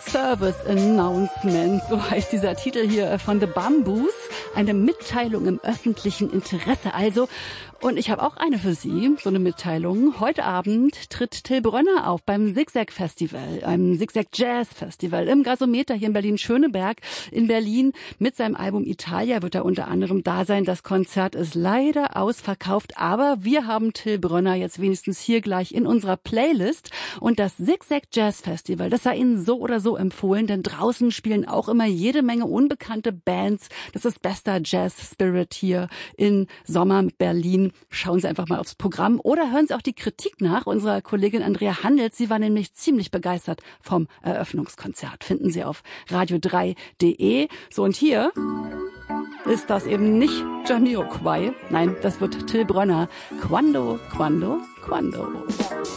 Service Announcement, so heißt dieser Titel hier von The Bamboos. Eine Mitteilung im öffentlichen Interesse also. Und ich habe auch eine für Sie, so eine Mitteilung. Heute Abend tritt Till Brönner auf beim Zigzag Festival, einem Zigzag Jazz Festival im Gasometer hier in Berlin-Schöneberg. In Berlin mit seinem Album Italia wird er unter anderem da sein. Das Konzert ist leider ausverkauft, aber wir haben Till Brönner jetzt wenigstens hier gleich in unserer Playlist. Und das Zigzag Jazz Festival, das sei Ihnen so oder so empfohlen, denn draußen spielen auch immer jede Menge unbekannte Bands. Das ist bester Jazz Spirit hier in Sommer mit Berlin. Schauen Sie einfach mal aufs Programm oder hören Sie auch die Kritik nach unserer Kollegin Andrea Handels. Sie war nämlich ziemlich begeistert vom Eröffnungskonzert. Finden Sie auf radio3.de. So, und hier ist das eben nicht Jamiroquai. Nein, das wird Till Brönner. Quando, quando, quando.